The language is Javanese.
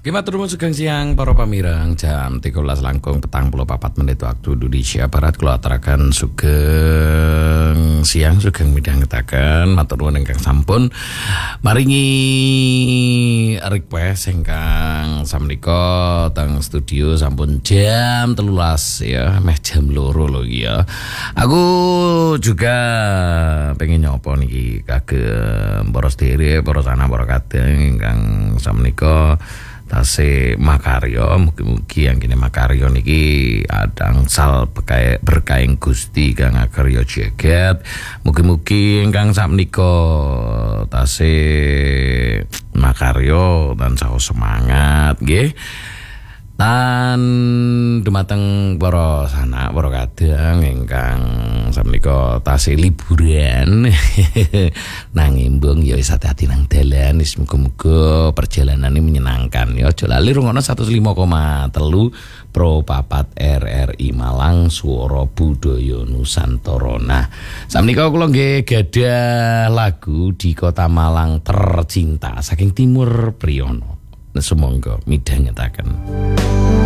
Matur nuwun sugeng siang para pamirang, jam 13 langkung 44 menit waktu Indonesia Barat. Kula aturaken sugeng siang, sugeng midhangetaken matur nuwun ingkang sampun maringi request ingkang samenika teng studio sampun jam 13 ya, meh jam 2 lho ya. Aku juga pengen nyopo niki kagem para sedherek, para sana, para kadang ingkang samenika tasih makarya, mugi-mugi yang kene makarya niki adangsal berkaing Gusti kang akarya jagat. Mugi-mugi ingkang sakmenika tasih makarya tansah semangat nggih. Lan dumateng para sanak, para kadang ingkang samenika tasih liburan nanging mbung ya wis ati-ati nang dalan, wis muga-muga perjalanane menyenangkan ya. Aja lali rungono 105,3 Pro 4 RRI Malang, Swara Budaya Nusantara. Nah, samenika kula nggih gadah lagu Di Kota Malang Tercinta saking Timur Priyono. Semonggo midhangetaken.